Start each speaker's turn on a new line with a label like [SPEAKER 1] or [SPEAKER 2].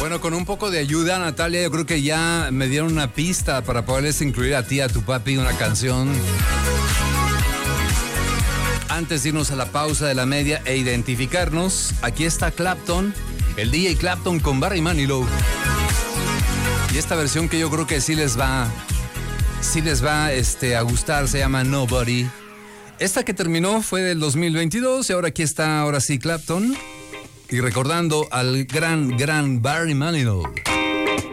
[SPEAKER 1] Bueno, con un poco de ayuda, Natalia, yo creo que ya me dieron una pista para poderles incluir a ti, a tu papi, una canción. Antes de irnos a la pausa de la media e identificarnos, aquí está Clapton, el DJ Clapton con Barry Manilow. Y esta versión que yo creo que sí les va a gustar, se llama Nobody. Esta que terminó fue del 2022 y ahora aquí está, ahora sí, Clapton. Y recordando al gran Barry Manilow.